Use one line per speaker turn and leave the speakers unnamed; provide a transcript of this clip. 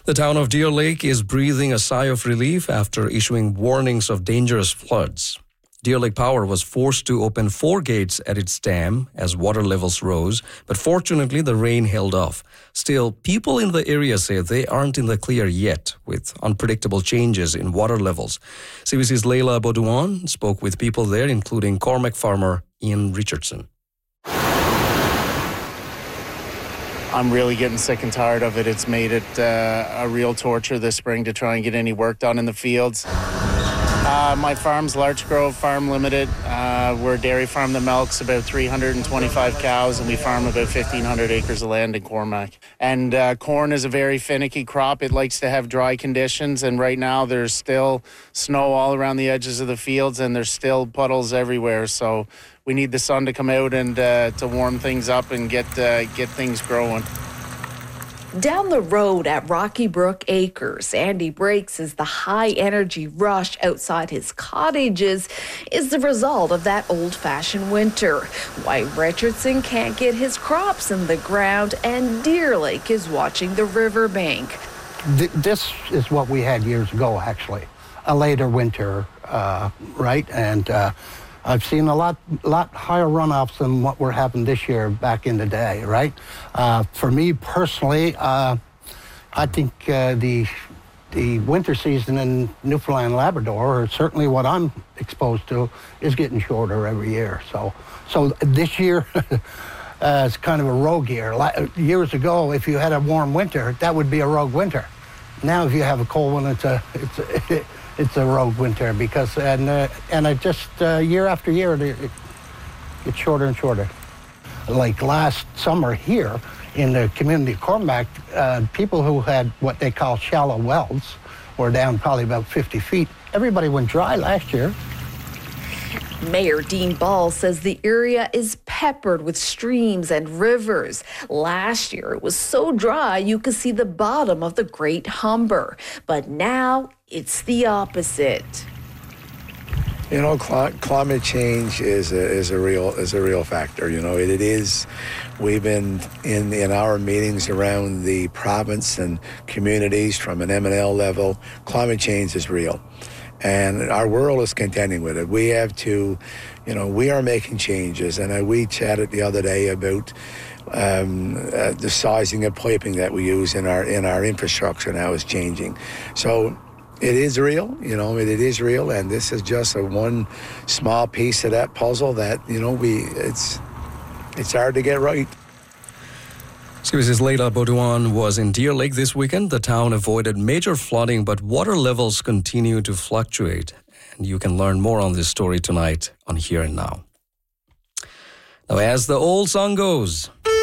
The town of Deer Lake is breathing a sigh of relief after issuing warnings of dangerous floods. Deer Lake Power was forced to open 4 gates at its dam as water levels rose, but fortunately the rain held off. Still, people in the area say they aren't in the clear yet with unpredictable changes in water levels. CBC's Leila Baudouin spoke with people there, including Cormac farmer Ian Richardson.
I'm really getting sick and tired of it. It's made it a real torture this spring to try and get any work done in the fields. My farm's Larch Grove Farm Limited. We're a dairy farm that milks about 325 cows, and we farm about 1,500 acres of land in Cormac. And corn is a very finicky crop. It likes to have dry conditions, and right now there's still snow all around the edges of the fields, and there's still puddles everywhere. So we need the sun to come out and to warm things up and get things growing.
Down the road at Rocky Brook Acres, Andy Brake says the high-energy rush outside his cottages is the result of that old-fashioned winter. Why Richardson can't get his crops in the ground, and Deer Lake is watching the riverbank.
This is what we had years ago, actually. A later winter, right? And I've seen a lot higher runoffs than what we're having this year back in the day, right? For me personally, I think the winter season in Newfoundland and Labrador, or certainly what I'm exposed to, is getting shorter every year. So this year, it's kind of a rogue year. Years ago, if you had a warm winter, that would be a rogue winter. Now, if you have a cold one, it's a rogue winter because I just year after year it gets shorter and shorter. Like last summer here in the community of Cormac, people who had what they call shallow wells were down probably about 50 feet. Everybody went dry last year.
Mayor Dean Ball says the area is peppered with streams and rivers. Last year, it was so dry you could see the bottom of the Great Humber. But now it's the opposite.
You know, climate change is a real factor. You know, it is. We've been in our meetings around the province and communities from an M&L level. Climate change is real. And our world is contending with it. We have to, we are making changes. And we chatted the other day about the sizing of piping that we use in our infrastructure now is changing. So it is real, it is real. And this is just one small piece of that puzzle that, it's hard to get right.
CBC's Leila Baudouin was in Deer Lake this weekend. The town avoided major flooding, but water levels continue to fluctuate. And you can learn more on this story tonight on Here and Now. Now, as the old song goes...